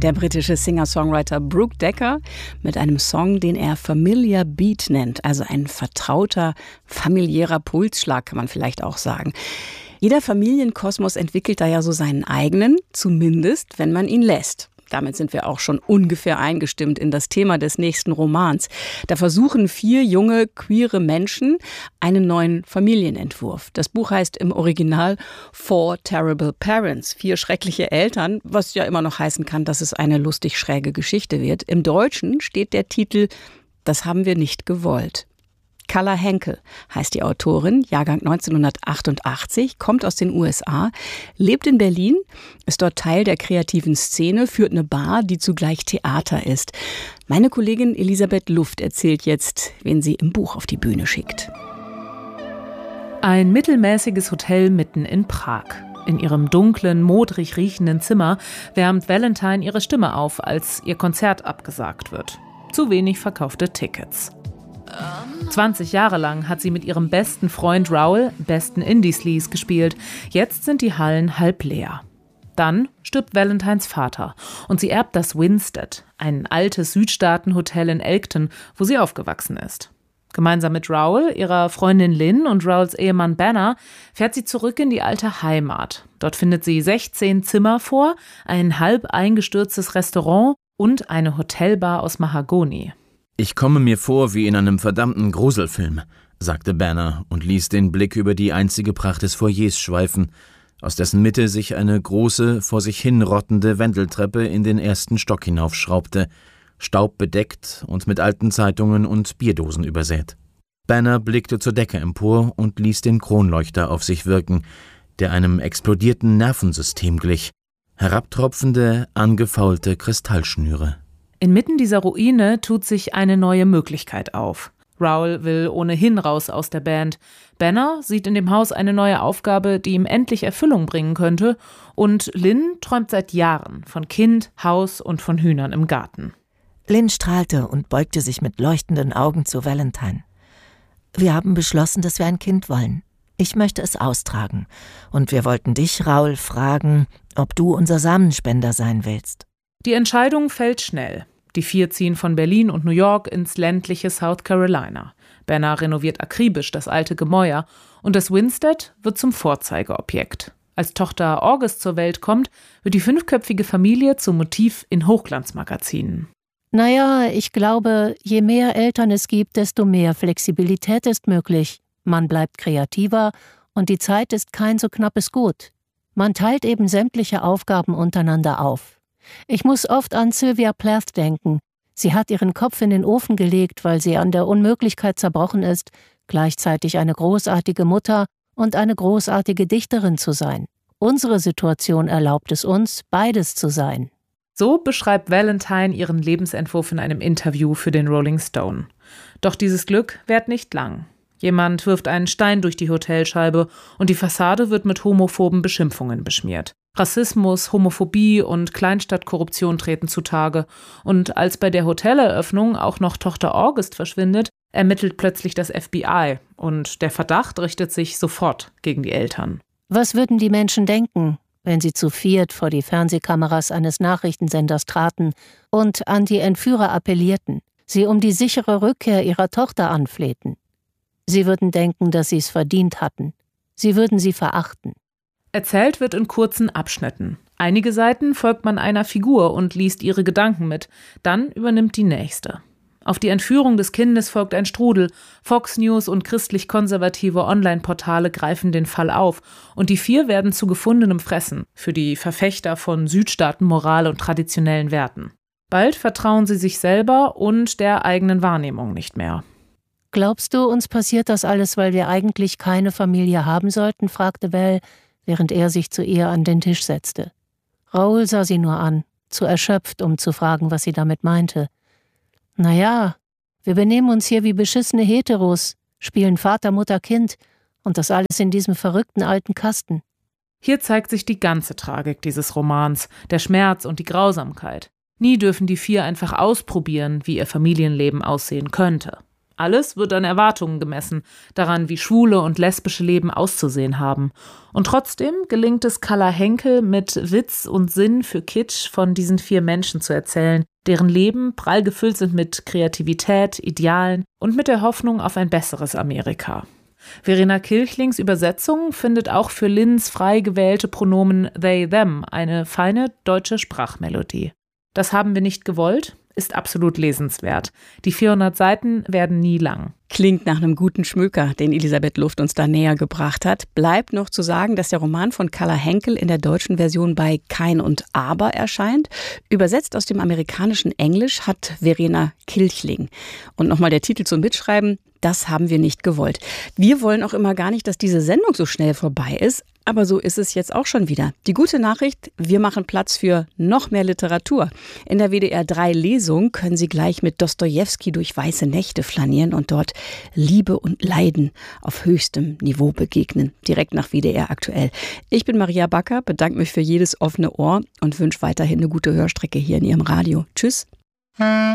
Der britische Singer-Songwriter Brooke Decker mit einem Song, den er Familiar Beat nennt, also ein vertrauter, familiärer Pulsschlag, kann man vielleicht auch sagen. Jeder Familienkosmos entwickelt da ja so seinen eigenen, zumindest wenn man ihn lässt. Damit sind wir auch schon ungefähr eingestimmt in das Thema des nächsten Romans. Da versuchen 4 junge, queere Menschen einen neuen Familienentwurf. Das Buch heißt im Original 4 Terrible Parents, 4 schreckliche Eltern, was ja immer noch heißen kann, dass es eine lustig schräge Geschichte wird. Im Deutschen steht der Titel Das haben wir nicht gewollt. Calla Henkel heißt die Autorin, Jahrgang 1988, kommt aus den USA, lebt in Berlin, ist dort Teil der kreativen Szene, führt eine Bar, die zugleich Theater ist. Meine Kollegin Elisabeth Luft erzählt jetzt, wen sie im Buch auf die Bühne schickt. Ein mittelmäßiges Hotel mitten in Prag. In ihrem dunklen, modrig riechenden Zimmer wärmt Valentine ihre Stimme auf, als ihr Konzert abgesagt wird. Zu wenig verkaufte Tickets. 20 Jahre lang hat sie mit ihrem besten Freund Raoul besten Indie-Sleaze gespielt. Jetzt sind die Hallen halb leer. Dann stirbt Valentines Vater und sie erbt das Winstead, ein altes Südstaaten-Hotel in Elkton, wo sie aufgewachsen ist. Gemeinsam mit Raoul, ihrer Freundin Lynn und Raouls Ehemann Banner fährt sie zurück in die alte Heimat. Dort findet sie 16 Zimmer vor, ein halb eingestürztes Restaurant und eine Hotelbar aus Mahagoni. »Ich komme mir vor wie in einem verdammten Gruselfilm«, sagte Banner und ließ den Blick über die einzige Pracht des Foyers schweifen, aus dessen Mitte sich eine große, vor sich hin rottende Wendeltreppe in den ersten Stock hinaufschraubte, staubbedeckt und mit alten Zeitungen und Bierdosen übersät. Banner blickte zur Decke empor und ließ den Kronleuchter auf sich wirken, der einem explodierten Nervensystem glich, herabtropfende, angefaulte Kristallschnüre. Inmitten dieser Ruine tut sich eine neue Möglichkeit auf. Raoul will ohnehin raus aus der Band. Banner sieht in dem Haus eine neue Aufgabe, die ihm endlich Erfüllung bringen könnte. Und Lynn träumt seit Jahren von Kind, Haus und von Hühnern im Garten. Lynn strahlte und beugte sich mit leuchtenden Augen zu Valentine. Wir haben beschlossen, dass wir ein Kind wollen. Ich möchte es austragen. Und wir wollten dich, Raoul, fragen, ob du unser Samenspender sein willst. Die Entscheidung fällt schnell. Die 4 ziehen von Berlin und New York ins ländliche South Carolina. Banner renoviert akribisch das alte Gemäuer und das Winstead wird zum Vorzeigeobjekt. Als Tochter August zur Welt kommt, wird die 5-köpfige Familie zum Motiv in Hochglanzmagazinen. Naja, ich glaube, je mehr Eltern es gibt, desto mehr Flexibilität ist möglich. Man bleibt kreativer und die Zeit ist kein so knappes Gut. Man teilt eben sämtliche Aufgaben untereinander auf. Ich muss oft an Sylvia Plath denken. Sie hat ihren Kopf in den Ofen gelegt, weil sie an der Unmöglichkeit zerbrochen ist, gleichzeitig eine großartige Mutter und eine großartige Dichterin zu sein. Unsere Situation erlaubt es uns, beides zu sein. So beschreibt Valentine ihren Lebensentwurf in einem Interview für den Rolling Stone. Doch dieses Glück währt nicht lang. Jemand wirft einen Stein durch die Hotelscheibe und die Fassade wird mit homophoben Beschimpfungen beschmiert. Rassismus, Homophobie und Kleinstadtkorruption treten zutage. Und als bei der Hoteleröffnung auch noch Tochter August verschwindet, ermittelt plötzlich das FBI. Und der Verdacht richtet sich sofort gegen die Eltern. Was würden die Menschen denken, wenn sie zu 4 vor die Fernsehkameras eines Nachrichtensenders traten und an die Entführer appellierten, sie um die sichere Rückkehr ihrer Tochter anflehten? Sie würden denken, dass sie es verdient hatten. Sie würden sie verachten. Erzählt wird in kurzen Abschnitten. Einige Seiten folgt man einer Figur und liest ihre Gedanken mit. Dann übernimmt die nächste. Auf die Entführung des Kindes folgt ein Strudel. Fox News und christlich-konservative Online-Portale greifen den Fall auf. Und die 4 werden zu gefundenem Fressen für die Verfechter von Südstaatenmoral und traditionellen Werten. Bald vertrauen sie sich selber und der eigenen Wahrnehmung nicht mehr. »Glaubst du, uns passiert das alles, weil wir eigentlich keine Familie haben sollten?« fragte Val, während er sich zu ihr an den Tisch setzte. Raoul sah sie nur an, zu erschöpft, um zu fragen, was sie damit meinte. »Naja, wir benehmen uns hier wie beschissene Heteros, spielen Vater, Mutter, Kind und das alles in diesem verrückten alten Kasten.« Hier zeigt sich die ganze Tragik dieses Romans, der Schmerz und die Grausamkeit. Nie dürfen die 4 einfach ausprobieren, wie ihr Familienleben aussehen könnte. Alles wird an Erwartungen gemessen, daran, wie schwule und lesbische Leben auszusehen haben. Und trotzdem gelingt es Calla Henkel, mit Witz und Sinn für Kitsch von diesen 4 Menschen zu erzählen, deren Leben prall gefüllt sind mit Kreativität, Idealen und mit der Hoffnung auf ein besseres Amerika. Verena Kirchlings Übersetzung findet auch für Linns frei gewählte Pronomen they, them eine feine deutsche Sprachmelodie. Das haben wir nicht gewollt, ist absolut lesenswert. Die 400 Seiten werden nie lang. Klingt nach einem guten Schmöker, den Elisabeth Luft uns da näher gebracht hat. Bleibt noch zu sagen, dass der Roman von Calla Henkel in der deutschen Version bei Kein und Aber erscheint. Übersetzt aus dem amerikanischen Englisch hat Verena Kirchling. Und nochmal der Titel zum Mitschreiben: Das haben wir nicht gewollt. Wir wollen auch immer gar nicht, dass diese Sendung so schnell vorbei ist. Aber so ist es jetzt auch schon wieder. Die gute Nachricht: Wir machen Platz für noch mehr Literatur. In der WDR 3 Lesung können Sie gleich mit Dostojewski durch weiße Nächte flanieren und dort Liebe und Leiden auf höchstem Niveau begegnen. Direkt nach WDR aktuell. Ich bin Maria Backer, bedanke mich für jedes offene Ohr und wünsche weiterhin eine gute Hörstrecke hier in Ihrem Radio. Tschüss.